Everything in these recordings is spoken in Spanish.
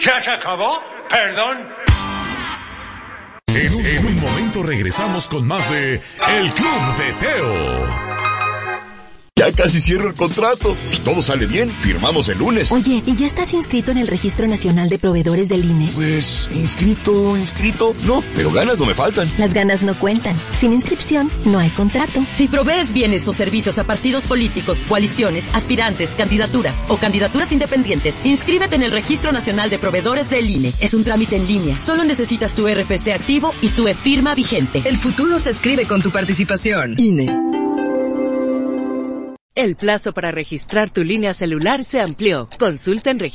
¿Ya se acabó? Perdón. En un momento regresamos con más de El Club de Teo. Ya casi cierro el contrato. Si todo sale bien, firmamos el lunes. Oye, ¿y ya estás inscrito en el Registro Nacional de Proveedores del INE? Pues, inscrito, no, pero ganas no me faltan. Las ganas no cuentan. Sin inscripción, no hay contrato. Si provees bienes o servicios a partidos políticos, coaliciones, aspirantes, candidaturas o candidaturas independientes, inscríbete en el Registro Nacional de Proveedores del INE. Es un trámite en línea. Solo necesitas tu RFC activo y tu e-firma vigente. El futuro se escribe con tu participación. INE. El plazo para registrar tu línea celular se amplió. Consulta en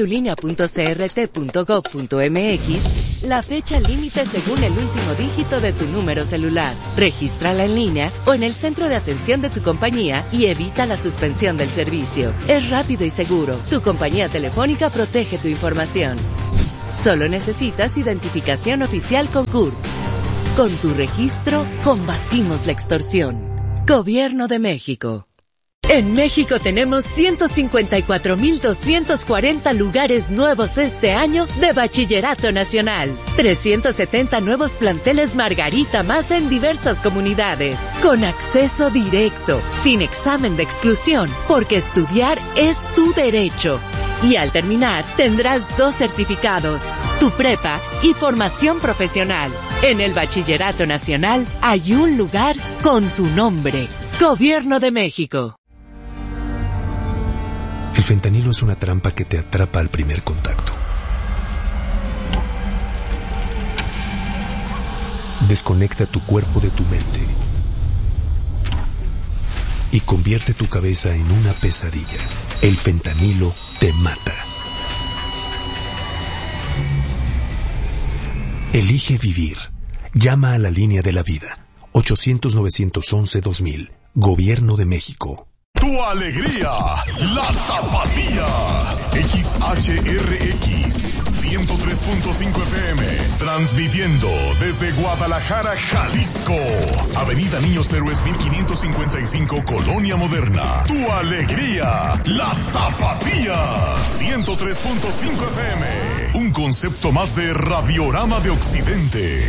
registratulínea.crt.gov.mx la fecha límite según el último dígito de tu número celular. Regístrala en línea o en el centro de atención de tu compañía y evita la suspensión del servicio. Es rápido y seguro. Tu compañía telefónica protege tu información. Solo necesitas identificación oficial con CURP. Con tu registro, combatimos la extorsión. Gobierno de México. En México tenemos 154,240 lugares nuevos este año de Bachillerato Nacional. 370 nuevos planteles Margarita más en diversas comunidades. Con acceso directo, sin examen de exclusión, porque estudiar es tu derecho. Y al terminar, tendrás 2 certificados, tu prepa y formación profesional. En el Bachillerato Nacional hay un lugar con tu nombre. Gobierno de México. El fentanilo es una trampa que te atrapa al primer contacto. Desconecta tu cuerpo de tu mente y convierte tu cabeza en una pesadilla. El fentanilo te mata. Elige vivir. Llama a la línea de la vida. 800-911-2000. Gobierno de México. Tu alegría, la Tapatía. XHRX 103.5 FM, transmitiendo desde Guadalajara, Jalisco. Avenida Niños Héroes 1555, Colonia Moderna. Tu alegría, la Tapatía. 103.5 FM. Un concepto más de Radiorama de Occidente.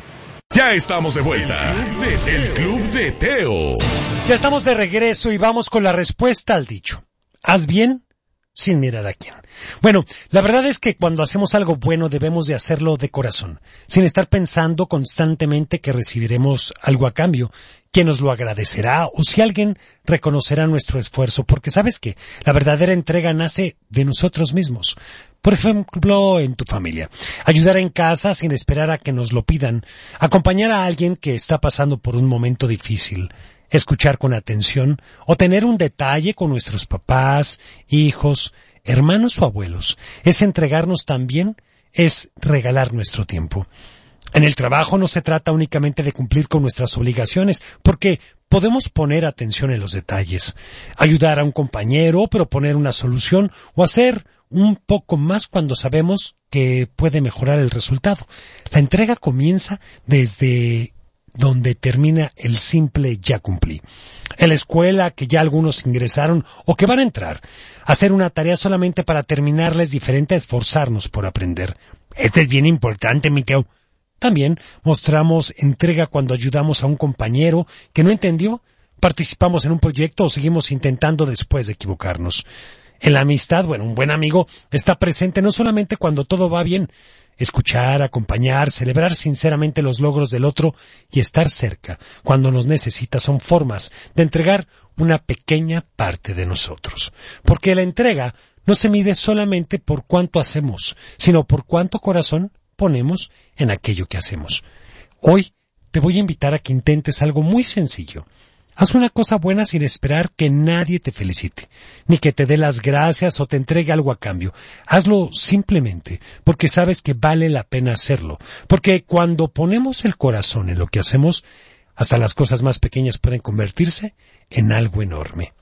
Ya estamos de vuelta. El Club de Teo. Ya estamos de regreso y vamos con la respuesta al dicho. Haz bien sin mirar a quién. Bueno, la verdad es que cuando hacemos algo bueno debemos de hacerlo de corazón, sin estar pensando constantemente que recibiremos algo a cambio, quién nos lo agradecerá o si alguien reconocerá nuestro esfuerzo, porque ¿sabes qué? La verdadera entrega nace de nosotros mismos. Por ejemplo, en tu familia. Ayudar en casa sin esperar a que nos lo pidan. Acompañar a alguien que está pasando por un momento difícil. Escuchar con atención o tener un detalle con nuestros papás, hijos, hermanos o abuelos. Es entregarnos también, es regalar nuestro tiempo. En el trabajo no se trata únicamente de cumplir con nuestras obligaciones, porque podemos poner atención en los detalles. Ayudar a un compañero, proponer una solución o hacer un poco más cuando sabemos que puede mejorar el resultado. La entrega comienza desde donde termina el simple ya cumplí. En la escuela, que ya algunos ingresaron o que van a entrar, hacer una tarea solamente para terminarla es diferente a esforzarnos por aprender. Esto es bien importante, mi Teo. También mostramos entrega cuando ayudamos a un compañero que no entendió, participamos en un proyecto o seguimos intentando después de equivocarnos. En la amistad, un buen amigo está presente no solamente cuando todo va bien, escuchar, acompañar, celebrar sinceramente los logros del otro y estar cerca cuando nos necesita son formas de entregar una pequeña parte de nosotros. Porque la entrega no se mide solamente por cuánto hacemos, sino por cuánto corazón ponemos en aquello que hacemos. Hoy te voy a invitar a que intentes algo muy sencillo. Haz una cosa buena sin esperar que nadie te felicite, ni que te dé las gracias o te entregue algo a cambio. Hazlo simplemente porque sabes que vale la pena hacerlo. Porque cuando ponemos el corazón en lo que hacemos, hasta las cosas más pequeñas pueden convertirse en algo enorme.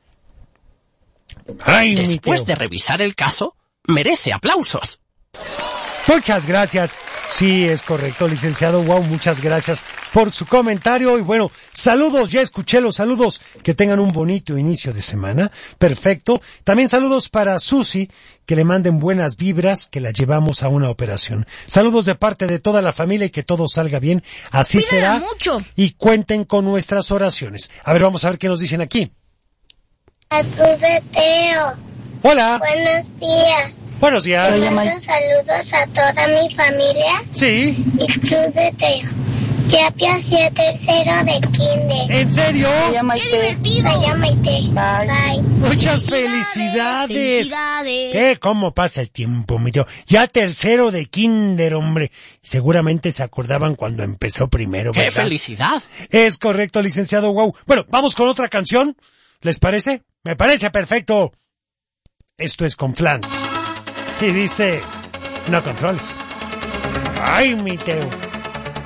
Después de revisar el caso, merece aplausos. Muchas gracias. Sí, es correcto, licenciado. Wow, muchas gracias por su comentario. Y bueno, saludos, ya escuché los saludos. Que tengan un bonito inicio de semana. Perfecto. También saludos para Susi, que le manden buenas vibras, que la llevamos a una operación. Saludos de parte de toda la familia y que todo salga bien. Así será. Mucho. Y cuenten con nuestras oraciones. A ver, vamos a ver qué nos dicen aquí. Al Club de Teo. Hola. Buenos días. Buenos días. Les mando saludos a toda mi familia. Sí. Y Club de Teo. Ya pasé tercero de kinder. ¿En serio? ¡Qué divertido! Se llama Maite. Bye. Muchas felicidades. ¿Qué? ¿Cómo pasa el tiempo, mi tío? Ya tercero de kinder, hombre. Seguramente se acordaban cuando empezó primero, ¿verdad? ¡Qué felicidad! Es correcto, licenciado Wow. Bueno, vamos con otra canción. ¿Les parece? Me parece perfecto. Esto es con Flans. Y dice, no controles. Ay, mi Teo.